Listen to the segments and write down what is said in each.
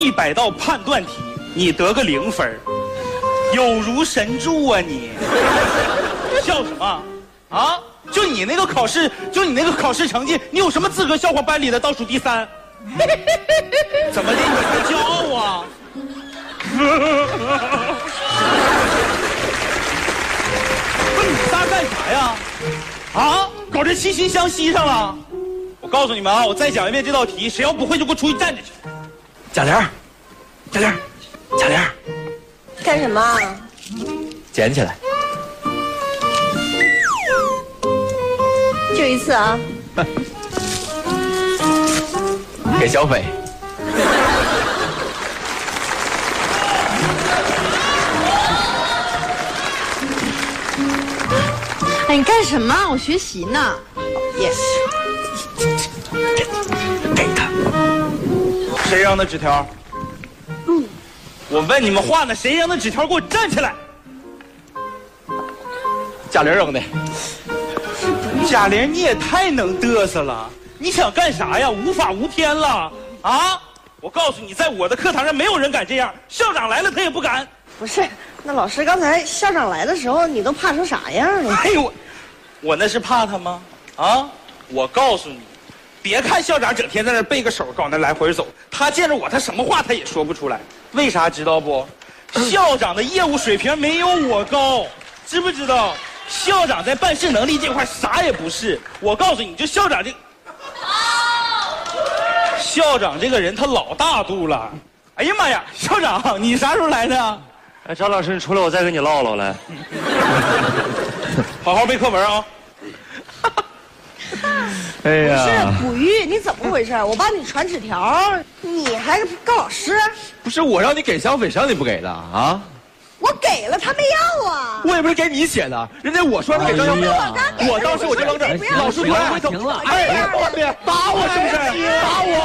100道判断题，你得个0分，有如神助啊你！笑什么？啊？就你那个考试成绩，你有什么资格笑话班里的倒数第3？怎么的？你还骄傲啊？不是你仨干啥呀？啊？搞这惺惺相惜上了？我告诉你们啊，我再讲一遍这道题，谁要不会就给我出去站着去。贾玲， 干什么？ 捡起来。 就一次啊！ 给小斐。 哎，你干什么？我学习呢。 Yes。 给他。谁扔的纸条？我问你们话呢，谁扔的纸条？给我站起来！ 贾玲扔的。 贾玲，你也太能嘚瑟了！你想干啥呀？无法无天了啊！我告诉你，在我的课堂上没有人敢这样，校长来了他也不敢。 不是，那老师刚才校长来的时候，你都怕成啥样了？ 哎呦，我那是怕他吗？啊！我告诉你，别看校长整天在那背个手搞那来回走，他见着我他什么话他也说不出来。为啥知道不？校长的业务水平没有我高，知不知道？校长在办事能力这块啥也不是。我告诉你，就校长这个人他老大度了。哎呀妈呀，校长你啥时候来的？ 哎，张老师，你出来，我再跟你唠唠来。 好好背课文啊！ 哎呀， 不是古玉，你怎么回事？我帮你传纸条，你还告老师？ 不是我让你给小斐，谁让你不给的啊？ 我给了，他没要啊。 我也不是给你写的，人家我说的给张小斐，我当时我就扔这，老师过来回头， 停了， 哎，打我是不是？打我！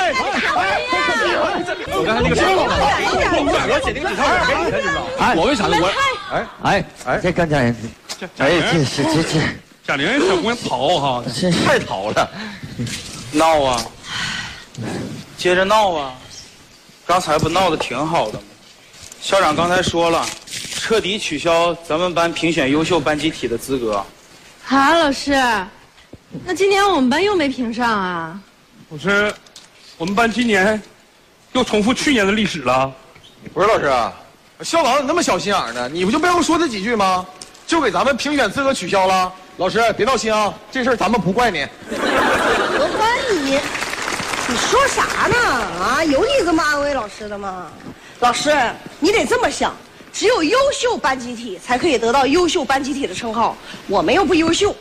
我刚才那个说了，我写那个纸条我给你的，知道吗？哎，我为啥呢？我这干家人，哎，这。 贾玲小姑娘淘哈， 这太淘了， 闹啊，接着闹啊！刚才不闹得挺好的吗？校长刚才说了，彻底取消咱们班评选优秀班集体的资格。 啊，老师，那今年我们班又没评上啊？ 我说，我们班今年又重复去年的历史了。 不是老师啊，校长怎么那么小心眼呢？你不就背后说这几句吗？就给咱们评选资格取消了。老师别闹心啊，这事儿咱们不怪你。 我怪你，你说啥呢？啊，有你这么安慰老师的吗？老师，你得这么想，只有优秀班集体才可以得到优秀班集体的称号，我们又不优秀。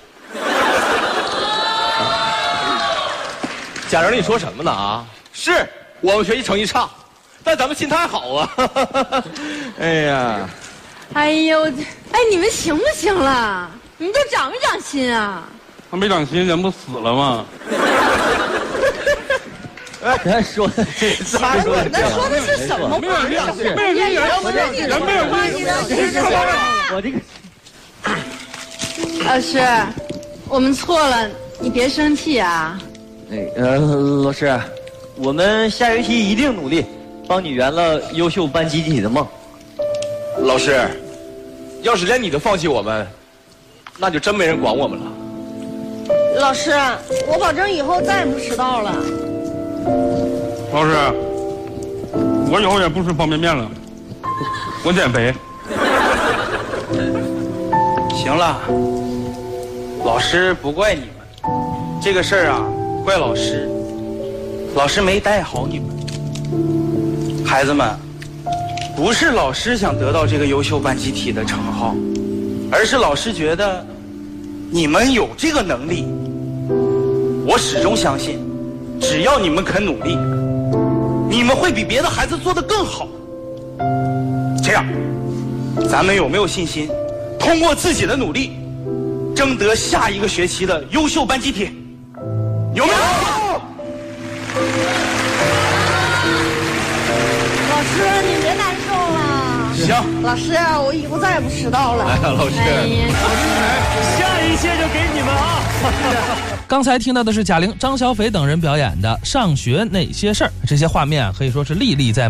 贾玲，你说什么呢啊？是我们学习成绩差，但咱们心态好啊。哎呀， 哎呦，哎，你们行不行了？你们都长没长心啊？ 他没长心，人不死了吗？ 哎，咱说的这咱说的是什么话？ 没有人， 我这个老师，我们错了，你别生气啊。 老师，我们下学期一定努力，帮你圆了优秀班集体的梦。 老师，要是连你都放弃我们，那就真没人管我们了。 老师，我保证以后再也不迟到了。 老师，我以后也不吃方便面了，我减肥。 行了，老师不怪你们，这个事儿啊，怪老师。老师没带好你们。孩子们，不是老师想得到这个优秀班集体的称号，而是老师觉得你们有这个能力。我始终相信，只要你们肯努力，你们会比别的孩子做得更好。这样，咱们有没有信心，通过自己的努力，争得下一个学期的优秀班集体？有没有？ 老师，你别难受了。 行， 老师，我以后再也不迟到了。 老师， 下一届就给你们啊！ 刚才听到的是贾玲、张小斐等人表演的《上学那些事儿》，这些画面可以说是历历在目。